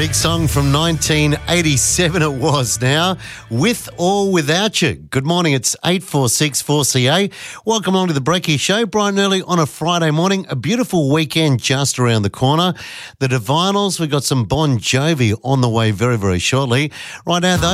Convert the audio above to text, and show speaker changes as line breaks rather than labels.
Big song from 1987 it was now, With or Without You. Good morning, it's 846 4CA. Welcome along to the Breaky Show, bright and early on a Friday morning. A beautiful weekend just around the corner. The Divinals, we've got some Bon Jovi on the way very, very shortly. Right now though,